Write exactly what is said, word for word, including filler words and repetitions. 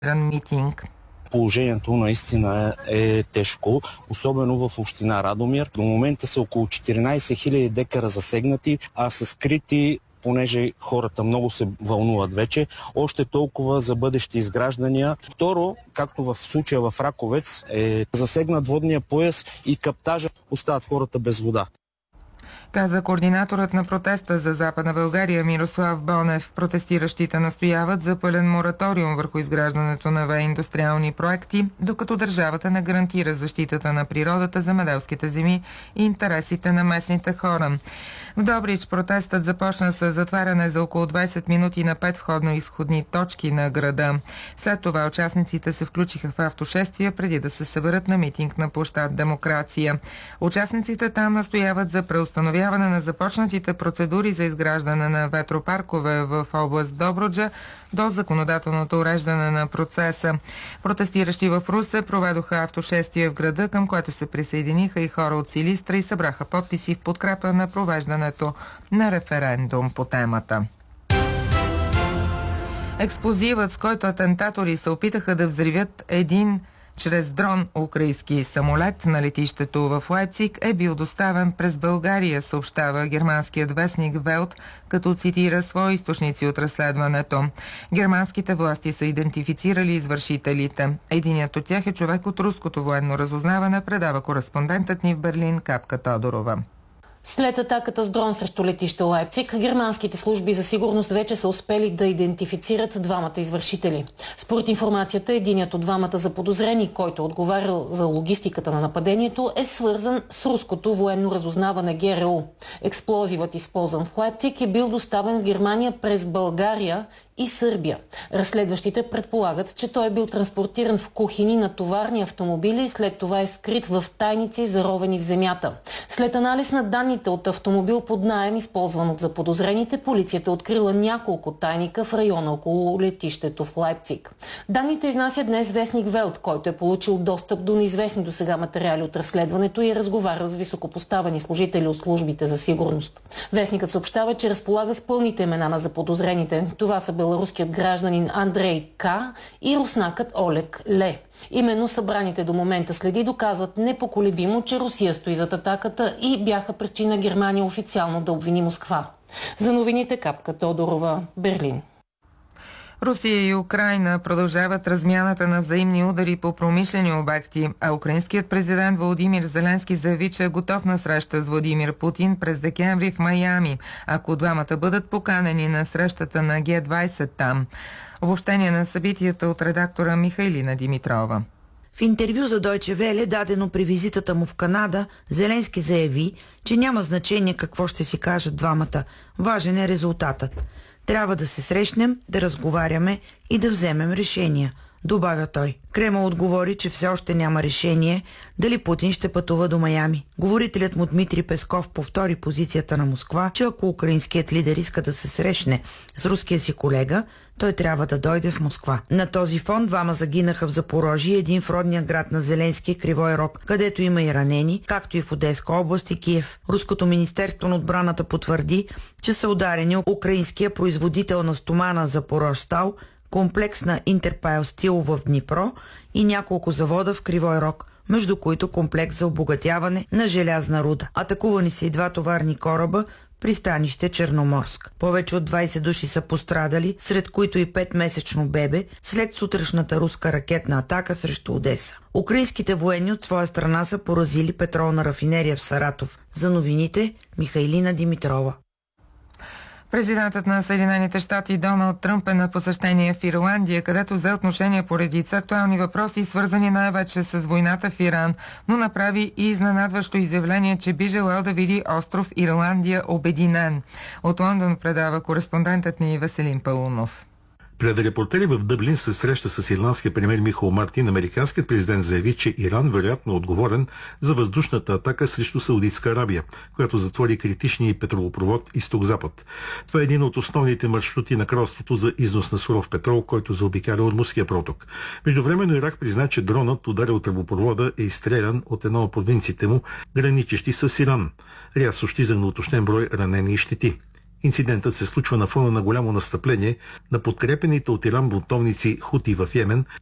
митинг. Положението наистина е тежко, особено в община Радомир. До момента са около четиринайсет хиляди декара засегнати, а са скрити, понеже хората много се вълнуват вече, още толкова за бъдещи изграждания. Второ, както в случая в Раковец, е засегнат водния пояс и каптажа, остават хората без вода. Каза координаторът на протеста за Западна България Мирослав Бонев. Протестиращите настояват за пълен мораториум върху изграждането на ВЕИ-индустриални проекти, докато държавата не гарантира защитата на природата, земеделските земи и интересите на местните хора. В Добрич протестът започна с затваряне за около двайсет минути на пет входно-изходни точки на града. След това участниците се включиха в автошествия преди да се съберат на митинг на площад Демокрация. Участниците там настояват за преустановяване на започнатите процедури за изграждане на ветропаркове в област Добруджа до законодателното уреждане на процеса. Протестиращи в Русе проведоха автошествие в града, към което се присъединиха и хора от Силистра и събраха подписи в подкрепа на провеждането на референдум по темата. Експлозивът, с който атентатори се опитаха да взривят един чрез дрон украински самолет на летището в Лайпциг, е бил доставен през България, съобщава германският вестник Велт, като цитира свои източници от разследването. Германските власти са идентифицирали извършителите. Единият от тях е човек от руското военно разузнаване, предава кореспондентът ни в Берлин Капка Тодорова. След атаката с дрон срещу летище Лайпциг, германските служби за сигурност вече са успели да идентифицират двамата извършители. Според информацията, единият от двамата заподозрени, който отговарял за логистиката на нападението, е свързан с руското военно разузнаване ГРУ. Експлозивът, използван в Лайпциг, е бил доставен в Германия през България и Сърбия. Разследващите предполагат, че той е бил транспортиран в кухини на товарни автомобили и след това е скрит в тайници, заровени в земята. След анализ на данните от автомобил под наем, използван от заподозрените, полицията открила няколко тайника в района около летището в Лайпциг. Данните изнася днес вестник Велт, който е получил достъп до неизвестни досега материали от разследването и е разговарял с високопоставени служители от службите за сигурност. Вестникът съобщава, че разполага с пълните имена на заподозрените. Това са беларуският гражданин Андрей К. и руснакът Олег Ле. Именно събраните до момента следи доказват непоколебимо, че Русия стои зад атаката и бяха причина Германия официално да обвини Москва. За новините Капка Тодорова, Берлин. Русия и Украйна продължават размяната на взаимни удари по промишлени обекти, а украинският президент Володимир Зеленски заяви, че е готов на среща с Владимир Путин през декември в Майами, ако двамата бъдат поканени на срещата на Ге двайсет там. Обобщение на събитията от редактора Михайлина Димитрова. В интервю за Deutsche Welle, дадено при визитата му в Канада, Зеленски заяви, че няма значение какво ще си кажат двамата. Важен е резултатът. Трябва да се срещнем, да разговаряме и да вземем решения, добавя той. Кремъл отговори, че все още няма решение дали Путин ще пътува до Майами. Говорителят му Дмитрий Песков повтори позицията на Москва, че ако украинският лидер иска да се срещне с руския си колега, той трябва да дойде в Москва. На този фон двама загинаха в Запорожие, един в родния град на Зеленски, Кривой Рог, където има и ранени, както и в Одеска област и Киев. Руското министерство на отбраната потвърди, че са ударени украинския производител на стомана Запорожстал, комплекс на Интерпайл Стил в Днипро и няколко завода в Кривой Рог, между които комплекс за обогатяване на желязна руда. Атакувани са и два товарни кораба, пристанище Черноморск. Повече от двайсет души са пострадали, сред които и петмесечно бебе, след сутрешната руска ракетна атака срещу Одеса. Украинските военни от своя страна са поразили петролна рафинерия в Саратов. За новините Михайлина Димитрова. Президентът на Съединените щати Доналд Тръмп е на посещение в Ирландия, където взе отношение по редица актуални въпроси, свързани най-вече с войната в Иран, но направи и изненадващо изявление, че би желал да види остров Ирландия обединен. От Лондон предава кореспондентът ни Веселин Паунов. Пред репортери в Дъблин се среща с ирландския премиер Михаел Мартин. Американският президент заяви, че Иран вероятно е отговорен за въздушната атака срещу Саудитска Арабия, която затвори критичния петролопровод Изток-Запад. Това е един от основните маршрути на кралството за износ на суров петрол, който заобикаля Ормузския проток. Междувременно Ирак призна, че дронът, ударил тръбопровода, е изстрелян от една от провинциите му, граничещи с Иран. Риад съобщи за неуточнен брой ранени и щети. Инцидентът се случва на фона на голямо настъпление на подкрепените от Иран бунтовници Хути в Йемен,